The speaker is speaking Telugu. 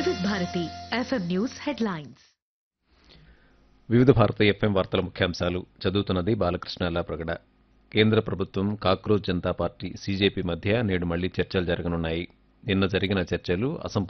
వివిధ భారతి ఎఫ్ఎం న్యూస్ హెడ్లైన్స్. వివిధ భారత ఎఫ్ఎం వార్తల ముఖ్యాంశాలు చదువుతున్నది బాలకృష్ణ లాప్రగడ. కేంద్ర ప్రభుత్వం కాక్రోచ్ జనతా పార్టీ సీజేపీ మధ్య నేడు మళ్లీ చర్చలు జరగనున్నాయి. నిన్న జరిగిన చర్చలు